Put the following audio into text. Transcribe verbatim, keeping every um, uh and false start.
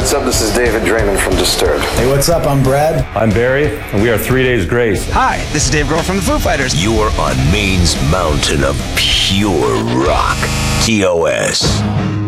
what's up? This is David Draymond from Disturbed. Hey, what's up? I'm Brad. I'm Barry, and we are Three Days Grace. Hi, this is Dave Grohl from the Foo Fighters. You are on Maine's mountain of pure rock. T O S.